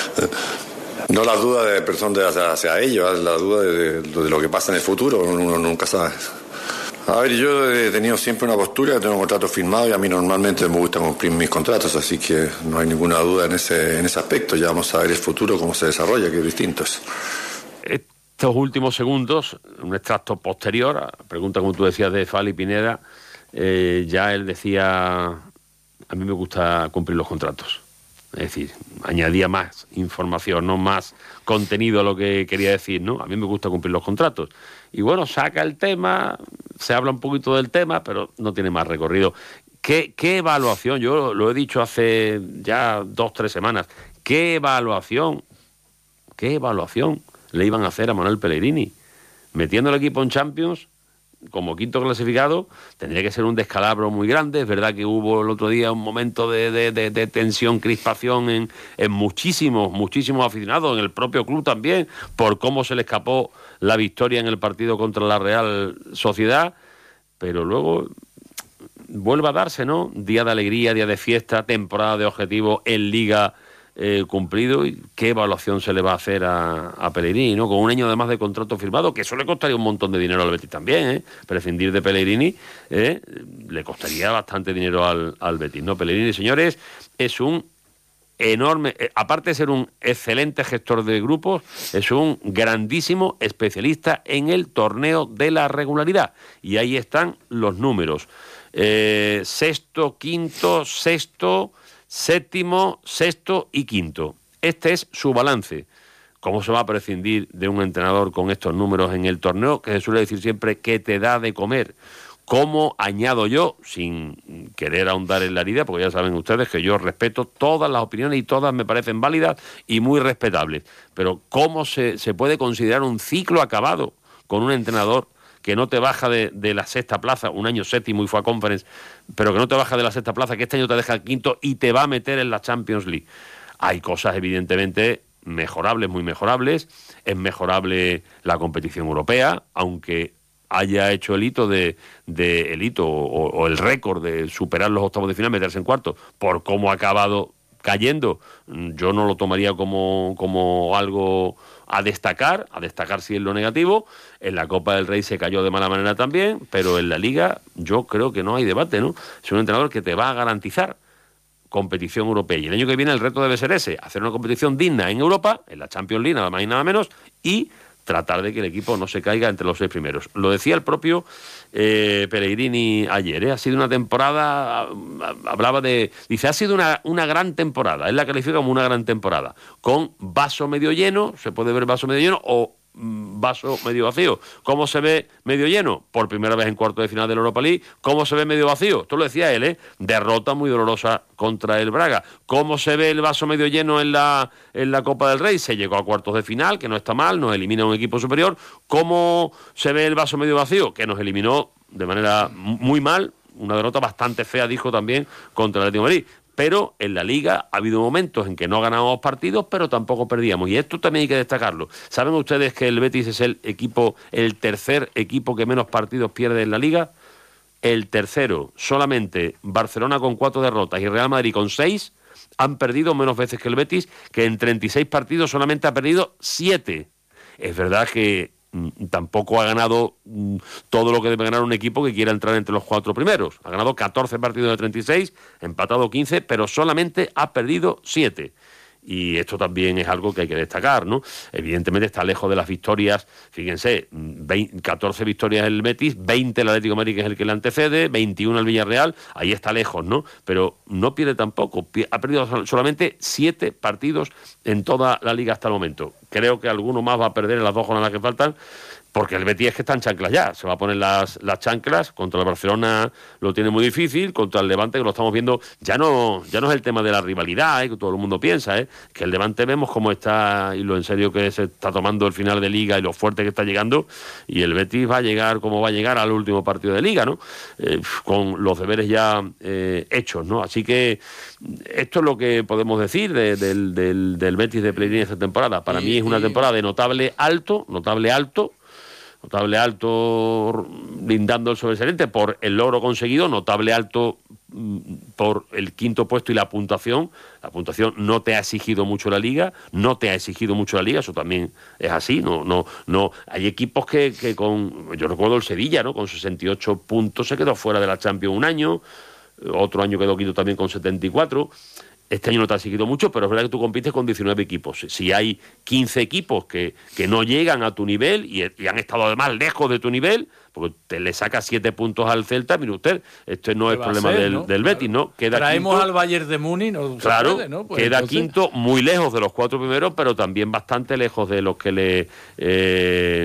No la duda de persona hacia, hacia ellos, la duda de, de, de lo que pasa en el futuro, uno nunca sabe. A ver, yo he tenido siempre una postura, tengo un contrato firmado y a mí normalmente me gusta cumplir mis contratos, así que no hay ninguna duda en ese, en ese aspecto. Ya vamos a ver el futuro, cómo se desarrolla, que es distinto eso. Estos últimos segundos, un extracto posterior, pregunta como tú decías de Fali Pineda, eh, ya él decía a mí me gusta cumplir los contratos. Es decir, añadía más información, no más contenido a lo que quería decir, ¿no? A mí me gusta cumplir los contratos. Y bueno, saca el tema, se habla un poquito del tema, pero no tiene más recorrido. ¿Qué, qué evaluación? Yo lo, lo he dicho hace ya dos, tres semanas. ¿Qué evaluación? ¿Qué evaluación le iban a hacer a Manuel Pellegrini? Metiendo el equipo en Champions, como quinto clasificado, tendría que ser un descalabro muy grande. Es verdad que hubo el otro día un momento de, de, de, de tensión, crispación en, en muchísimos, muchísimos aficionados, en el propio club también, por cómo se le escapó la victoria en el partido contra la Real Sociedad, pero luego vuelve a darse, ¿no? Día de alegría, día de fiesta, temporada de objetivos en Liga Eh, cumplido. ¿Y qué evaluación se le va a hacer a, a Pellegrini, ¿no? Con un año de más de contrato firmado, que eso le costaría un montón de dinero al Betis también, ¿eh? Prescindir de Pellegrini ¿eh? le costaría bastante dinero al, al Betis, ¿no? Pellegrini, señores, es un enorme, eh, aparte de ser un excelente gestor de grupos, es un grandísimo especialista en el torneo de la regularidad, y ahí están los números. Eh, sexto, quinto, sexto, séptimo, sexto y quinto. Este es su balance. ¿Cómo se va a prescindir de un entrenador con estos números en el torneo? Que se suele decir siempre que te da de comer. ¿Cómo añado yo, sin querer ahondar en la herida, porque ya saben ustedes que yo respeto todas las opiniones y todas me parecen válidas y muy respetables, pero cómo se, se puede considerar un ciclo acabado con un entrenador que no te baja de, de la sexta plaza, un año séptimo y fue a Conference, pero que no te baja de la sexta plaza, que este año te deja el quinto y te va a meter en la Champions League? Hay cosas evidentemente mejorables, muy mejorables. Es mejorable la competición europea, aunque haya hecho el hito de, de el hito o, o el récord de superar los octavos de final, meterse en cuarto, por cómo ha acabado cayendo. Yo no lo tomaría como, como algo a destacar, a destacar sí en lo negativo. En la Copa del Rey se cayó de mala manera también, pero en la Liga yo creo que no hay debate, ¿no? Es un entrenador que te va a garantizar competición europea, y el año que viene el reto debe ser ese, hacer una competición digna en Europa, en la Champions League, nada más y nada menos, y tratar de que el equipo no se caiga entre los seis primeros. Lo decía el propio eh, Pellegrini ayer, ¿eh? Ha sido una temporada, hablaba de, dice, ha sido una, una gran temporada, él la califica como una gran temporada, con vaso medio lleno, se puede ver vaso medio lleno, o vaso medio vacío. ¿Cómo se ve medio lleno? Por primera vez en cuarto de final de la Europa League. ¿Cómo se ve medio vacío? Esto lo decía él, ¿eh? Derrota muy dolorosa contra el Braga. ¿Cómo se ve el vaso medio lleno en la, en la Copa del Rey? Se llegó a cuartos de final, que no está mal, nos elimina un equipo superior. ¿Cómo se ve el vaso medio vacío? Que nos eliminó de manera muy mal, una derrota bastante fea, dijo también, contra el Atlético de Madrid. Pero en la Liga ha habido momentos en que no ganábamos partidos, pero tampoco perdíamos. Y esto también hay que destacarlo. ¿Saben ustedes que el Betis es el equipo, el tercer equipo que menos partidos pierde en la Liga? El tercero. Solamente Barcelona con cuatro derrotas y Real Madrid con seis han perdido menos veces que el Betis, que en treinta y seis partidos solamente ha perdido siete. Es verdad que tampoco ha ganado todo lo que debe ganar un equipo que quiera entrar entre los cuatro primeros. Ha ganado catorce partidos de treinta y seis, empatado quince, pero solamente ha perdido siete. Y esto también es algo que hay que destacar, ¿no? Evidentemente está lejos de las victorias. Fíjense, veinte, catorce victorias el Betis, veinte el Atlético de Madrid, que es el que le antecede, veintiuno el Villarreal, ahí está lejos, ¿no? Pero no pierde tampoco, ha perdido solamente siete partidos en toda la Liga hasta el momento. Creo que alguno más va a perder en las dos jornadas que faltan, porque el Betis es que está en chanclas ya, se va a poner las, las chanclas. Contra el Barcelona lo tiene muy difícil, contra el Levante, que lo estamos viendo, ya no ya no es el tema de la rivalidad, ¿eh? Que todo el mundo piensa, ¿eh? Que el Levante vemos cómo está y lo en serio que se está tomando el final de Liga y lo fuerte que está llegando, y el Betis va a llegar como va a llegar al último partido de Liga, ¿no? Eh, con los deberes ya eh, hechos, ¿no? Así que esto es lo que podemos decir de, del, del, del Betis de Pellegrini esta temporada. Para y, mí es una temporada de notable alto, notable alto, notable alto brindando el sobresaliente por el logro conseguido, notable alto por el quinto puesto y la puntuación. La puntuación no te ha exigido mucho la Liga, no te ha exigido mucho la Liga, eso también es así, no, no, no. Hay equipos que, que con, yo recuerdo el Sevilla, ¿no? Con sesenta y ocho puntos se quedó fuera de la Champions un año, otro año quedó quinto también con setenta y cuatro. Este año no te ha seguido mucho, pero es verdad que tú compites con diecinueve equipos. Si hay quince equipos que, que no llegan a tu nivel y, y han estado además lejos de tu nivel, porque te le sacas siete puntos al Celta, mire usted, esto no es problema ser, del, ¿no? del Betis, ¿no? Queda Traemos quinto, al Bayern de Múnich, no claro, se puede, ¿no? Pues queda entonces... quinto, muy lejos de los cuatro primeros, pero también bastante lejos de los que le eh,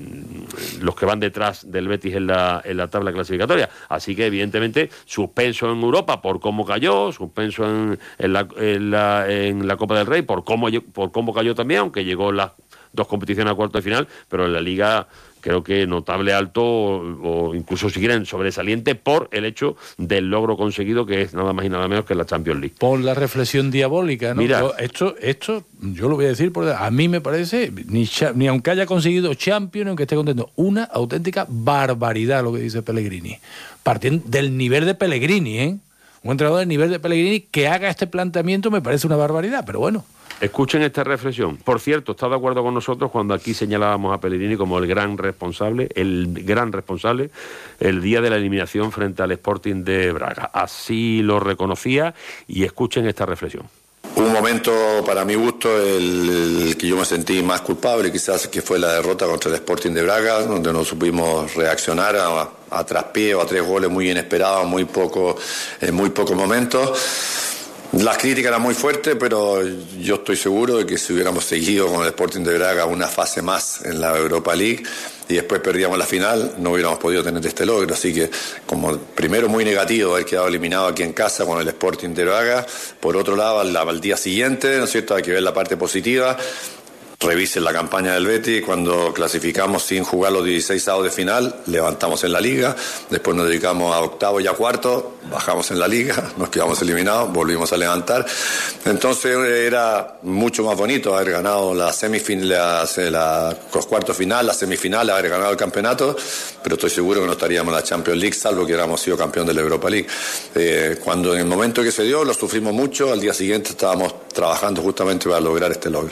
los que van detrás del Betis en la, en la tabla clasificatoria. Así que, evidentemente, suspenso en Europa por cómo cayó, suspenso en, en, la, en, la, en la Copa del Rey por cómo, por cómo cayó también, aunque llegó en las dos competiciones a cuarto de final, pero en la Liga creo que notable alto o, o incluso si quieren sobresaliente por el hecho del logro conseguido, que es nada más y nada menos que la Champions League. Por la reflexión diabólica, ¿no? Mira, yo, esto, esto, yo lo voy a decir, porque a mí me parece, ni, ni aunque haya conseguido Champions, ni aunque esté contento, una auténtica barbaridad lo que dice Pellegrini. Partiendo del nivel de Pellegrini, ¿eh? Un entrenador del nivel de Pellegrini que haga este planteamiento me parece una barbaridad, pero bueno. Escuchen esta reflexión. Por cierto, está de acuerdo con nosotros cuando aquí señalábamos a Pellegrini como el gran responsable, el gran responsable, el día de la eliminación frente al Sporting de Braga. Así lo reconocía y escuchen esta reflexión. Un momento, para mi gusto, el, el que yo me sentí más culpable, quizás, que fue la derrota contra el Sporting de Braga, donde no supimos reaccionar a, a traspié o a tres goles muy inesperados, muy poco, en muy pocos momentos. Las críticas eran muy fuertes, pero yo estoy seguro de que si hubiéramos seguido con el Sporting de Braga una fase más en la Europa League y después perdíamos la final, no hubiéramos podido tener este logro. Así que, como primero, muy negativo haber quedado eliminado aquí en casa con el Sporting de Braga. Por otro lado, al, al día siguiente, ¿no es cierto?, hay que ver la parte positiva. Revisen la campaña del Betis, cuando clasificamos sin jugar los dieciséis avos de final, levantamos en la Liga, después nos dedicamos a octavo y a cuarto, bajamos en la Liga, nos quedamos eliminados, volvimos a levantar. Entonces era mucho más bonito haber ganado la semifinal, la, la, los cuartos final, la semifinal, haber ganado el campeonato, pero estoy seguro que no estaríamos en la Champions League, salvo que hubiéramos sido campeón de la Europa League. Eh, cuando en el momento que se dio, lo sufrimos mucho, al día siguiente estábamos trabajando justamente para lograr este logro.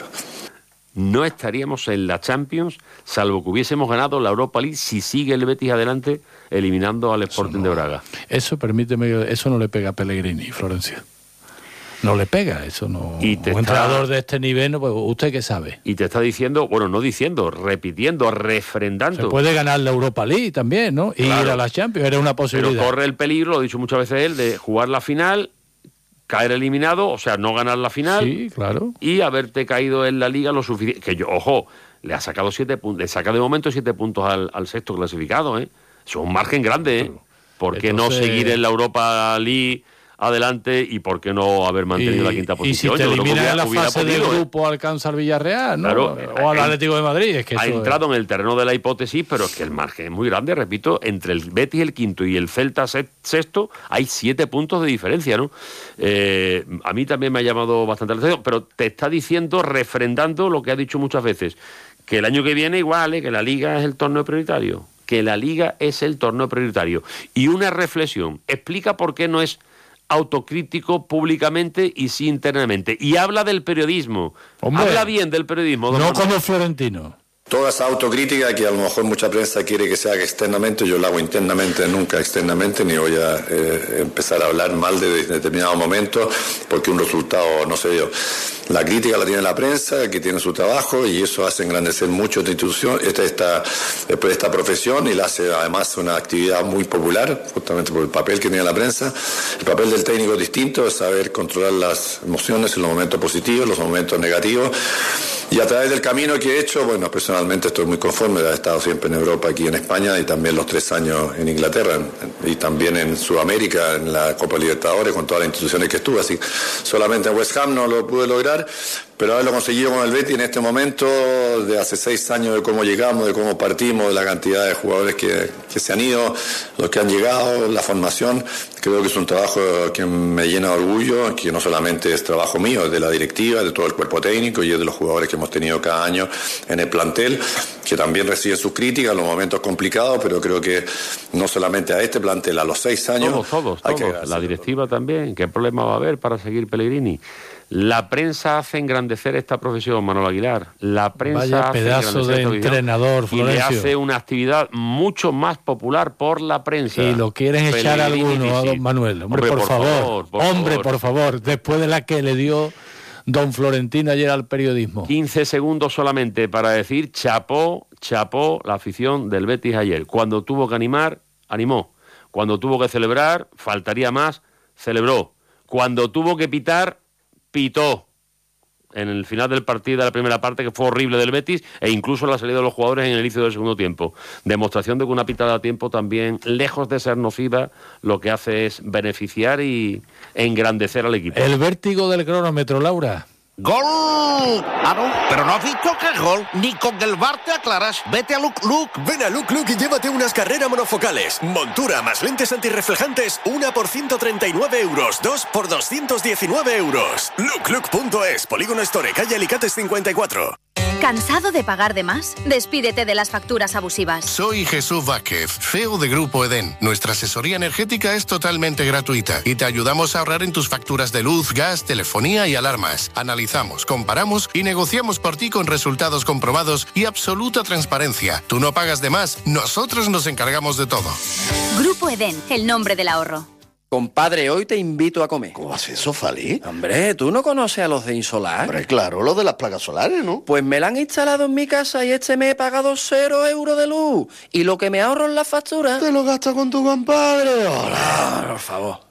No estaríamos en la Champions, salvo que hubiésemos ganado la Europa League si sigue el Betis adelante, eliminando al Sporting no, de Braga. Eso, permíteme, eso no le pega a Pellegrini, Florencia. No le pega, eso no. Y te un está, entrenador de este nivel, pues, ¿usted qué sabe? Y te está diciendo, bueno, no diciendo, repitiendo, refrendando. Se puede ganar la Europa League también, ¿no? Y claro, ir a la Champions, era una posibilidad. Pero corre el peligro, lo ha dicho muchas veces él, de jugar la final, caer eliminado, o sea, no ganar la final. Sí, claro. Y haberte caído en la Liga lo suficiente. Que yo, ojo, le ha sacado siete puntos, le saca de momento siete puntos al, al sexto clasificado, ¿eh? Eso es un margen grande, ¿eh? ¿Por qué Entonces, no seguir en la Europa League adelante y por qué no haber mantenido y, la quinta posición? Y si te eliminas en la fase podido, del grupo, ¿eh? Alcanza el Villarreal, ¿no? Claro, o al Atlético de Madrid. Es que ha eso entrado es... en el terreno de la hipótesis, pero es que el margen es muy grande, repito, entre el Betis el quinto y el Celta sexto hay siete puntos de diferencia, ¿no? Eh, a mí también me ha llamado bastante la atención, pero te está diciendo, refrendando lo que ha dicho muchas veces, que el año que viene igual, ¿eh? Que la Liga es el torneo prioritario, que la Liga es el torneo prioritario. Y una reflexión, explica por qué no es autocrítico públicamente y sí internamente. Y habla del periodismo. Hombre, habla bien del periodismo. No como Florentino. Toda esa autocrítica que a lo mejor mucha prensa quiere que se haga externamente, yo la hago internamente, nunca externamente, ni voy a eh, empezar a hablar mal de determinado momento porque un resultado no se dio. La crítica la tiene la prensa, que tiene su trabajo, y eso hace engrandecer mucho esta institución, esta, esta, esta profesión, y la hace además una actividad muy popular, justamente por el papel que tiene la prensa. El papel del técnico es distinto, es saber controlar las emociones en los momentos positivos, los momentos negativos, y a través del camino que he hecho, bueno, personalmente estoy muy conforme de haber estado siempre en Europa, aquí en España, y también los tres años en Inglaterra, y también en Sudamérica, en la Copa Libertadores, con todas las instituciones que estuve, así solamente en West Ham no lo pude lograr, pero haberlo conseguido con el Betis en este momento, de hace seis años, de cómo llegamos, de cómo partimos, de la cantidad de jugadores que, que se han ido, los que han llegado, la formación, creo que es un trabajo que me llena de orgullo, que no solamente es trabajo mío, es de la directiva, de todo el cuerpo técnico y es de los jugadores que hemos tenido cada año en el plantel, que también reciben sus críticas en los momentos complicados, pero creo que no solamente a este plantel, a los seis años... Todos, todos, todos. La directiva también, ¿qué problema va a haber para seguir Pellegrini? La prensa hace engrandecer esta profesión, Manuel Aguilar. La prensa Vaya hace pedazo de entrenador, Florencio. Y le hace una actividad mucho más popular por la prensa. Y lo quieren echar alguno a don Manuel. Hombre, hombre por, por favor, favor por hombre, favor. por favor, después de la que le dio don Florentino ayer al periodismo. quince segundos solamente para decir chapó, chapó la afición del Betis ayer. Cuando tuvo que animar, animó. Cuando tuvo que celebrar, faltaría más, celebró. Cuando tuvo que pitar, pitó. En el final del partido de la primera parte, que fue horrible del Betis, e incluso la salida de los jugadores en el inicio del segundo tiempo. Demostración de que una pitada a tiempo también, lejos de ser nociva, lo que hace es beneficiar y engrandecer al equipo. El vértigo del cronómetro, Laura. ¡Gol! Ah, no, pero no has visto que es gol. Ni con el V A R te aclaras. Vete a Look Look. Ven a Look Look y llévate unas carreras monofocales. Montura más lentes antirreflejantes, una por ciento treinta y nueve euros, dos por doscientos diecinueve euros. look look punto es, Polígono Store, calle Alicates cincuenta y cuatro. ¿Cansado de pagar de más? Despídete de las facturas abusivas. Soy Jesús Vázquez, C E O de Grupo Edén. Nuestra asesoría energética es totalmente gratuita y te ayudamos a ahorrar en tus facturas de luz, gas, telefonía y alarmas. Analizamos, comparamos y negociamos por ti con resultados comprobados y absoluta transparencia. Tú no pagas de más, nosotros nos encargamos de todo. Grupo Edén, el nombre del ahorro. Compadre, hoy te invito a comer. ¿Cómo haces eso, Fali? Hombre, ¿tú no conoces a los de Insolar? Hombre, claro, los de las placas solares, ¿no? Pues me la han instalado en mi casa y este mes he pagado cero euros de luz. Y lo que me ahorro en la factura... ¿Te lo gastas con tu compadre? Hola. Por favor.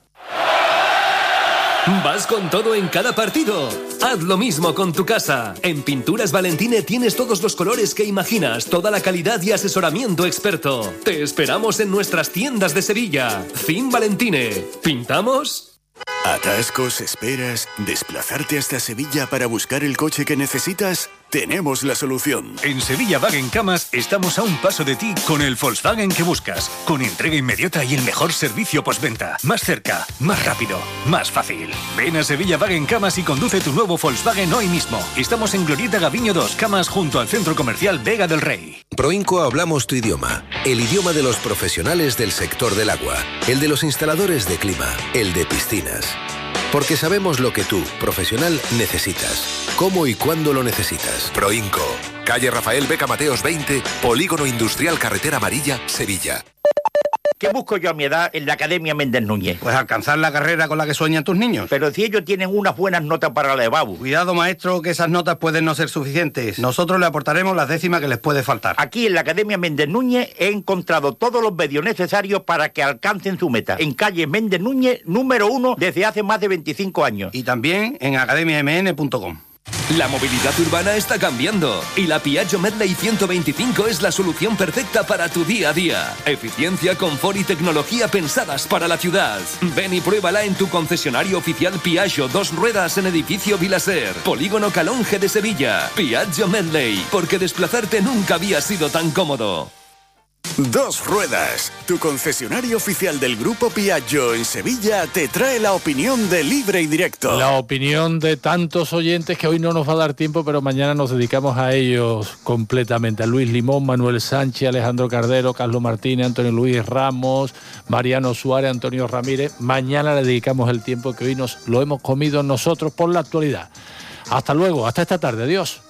Vas con todo en cada partido. Haz lo mismo con tu casa. En Pinturas Valentine tienes todos los colores que imaginas, toda la calidad y asesoramiento experto. Te esperamos en nuestras tiendas de Sevilla. Fin Valentine. ¿Pintamos? ¿Atascos, esperas, desplazarte hasta Sevilla para buscar el coche que necesitas? Tenemos la solución. En Sevilla Wagen Camas estamos a un paso de ti con el Volkswagen que buscas, con entrega inmediata y el mejor servicio postventa. Más cerca, más rápido, más fácil. Ven a Sevilla Wagen Camas y conduce tu nuevo Volkswagen hoy mismo. Estamos en Glorieta Gaviño dos, Camas, junto al Centro Comercial Vega del Rey. Proinco hablamos tu idioma, el idioma de los profesionales del sector del agua, el de los instaladores de clima, el de piscinas. Porque sabemos lo que tú, profesional, necesitas. Cómo y cuándo lo necesitas. Proinco. Calle Rafael Beca Mateos veinte, Polígono Industrial Carretera Amarilla, Sevilla. ¿Qué busco yo a mi edad en la Academia Méndez Núñez? Pues alcanzar la carrera con la que sueñan tus niños. Pero si ellos tienen unas buenas notas para la EBAU. Cuidado, maestro, que esas notas pueden no ser suficientes. Nosotros le aportaremos las décimas que les puede faltar. Aquí en la Academia Méndez Núñez he encontrado todos los medios necesarios para que alcancen su meta. En calle Méndez Núñez, número uno, desde hace más de veinticinco años. Y también en academia m n punto com. La movilidad urbana está cambiando y la Piaggio Medley ciento veinticinco es la solución perfecta para tu día a día. Eficiencia, confort y tecnología pensadas para la ciudad. Ven y pruébala en tu concesionario oficial Piaggio Dos Ruedas en Edificio Vilaser, Polígono Calonge de Sevilla. Piaggio Medley, porque desplazarte nunca había sido tan cómodo. Dos Ruedas, tu concesionario oficial del Grupo Piaggio en Sevilla, te trae la opinión de Libre y Directo. La opinión de tantos oyentes que hoy no nos va a dar tiempo, pero mañana nos dedicamos a ellos completamente. A Luis Limón, Manuel Sánchez, Alejandro Cardero, Carlos Martínez, Antonio Luis Ramos, Mariano Suárez, Antonio Ramírez. Mañana le dedicamos el tiempo que hoy nos lo hemos comido nosotros por la actualidad. Hasta luego, hasta esta tarde. Adiós.